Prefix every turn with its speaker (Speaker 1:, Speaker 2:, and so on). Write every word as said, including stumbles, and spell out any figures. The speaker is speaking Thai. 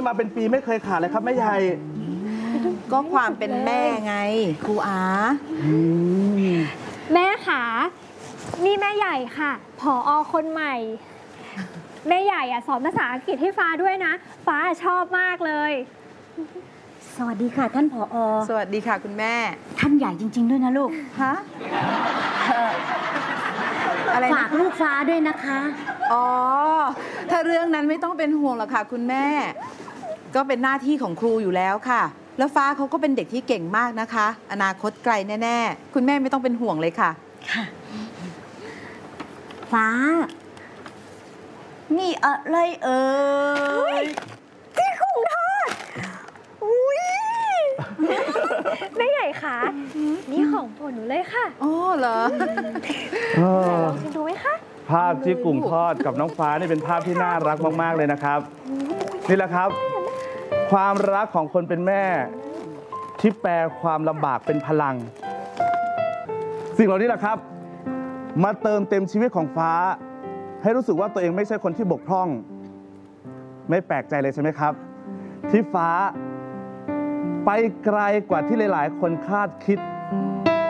Speaker 1: มาเป็นปีไม่เคยขาดเลยครับแม่ใหญ่
Speaker 2: ก็ความเป็นแม่ไงครูอา
Speaker 3: แม่ขานี่แม่ใหญ่ค่ะผอ.คนใหม่แม่ใหญ่อะสอนภาษาอังกฤษให้ฟ้าด้วยนะฟ้าชอบมากเลย
Speaker 4: สวัสดีค่ะท่านผอ.
Speaker 2: สวัสดีค่ะคุณแม่
Speaker 4: ท่านใหญ่จริงๆด้วยนะลูก
Speaker 2: ฮะอะไร
Speaker 4: ฝากลูกฟ้าด้วยนะคะ
Speaker 2: อ๋อถ้าเรื่องนั้นไม่ต้องเป็นห่วงหรอกค่ะคุณแม่ก็เป็นหน้าที่ของครูอยู่แล้วค่ะแล้วฟ้าเขาก็เป็นเด็กที่เก่งมากนะคะอนาคตไกลแน่ๆคุณแม่ไม่ต้องเป็นห่วงเลยค่ะ
Speaker 4: ค่ะฟ้านี่อะไรเอ่ย
Speaker 3: ที่กุ้งทอดอุ้ยแม่ใหญ่คะนี่ของโปรดหนูเลยค่ะ
Speaker 2: อ๋อเหรอ
Speaker 3: ลองชิมดูไหมคะ
Speaker 1: ภาพที่กุ้งทอดกับน้องฟ้านี่เป็นภาพที่น่ารักมากๆเลยนะครับนี่แหละครับความรักของคนเป็นแม่ที่แปลความลำบากเป็นพลังสิ่งเหล่านี้แหละครับมาเติมเต็มชีวิตของฟ้าให้รู้สึกว่าตัวเองไม่ใช่คนที่บกพร่องไม่แปลกใจเลยใช่ไหมครับที่ฟ้าไปไกลกว่าที่หลายๆคนคาดคิด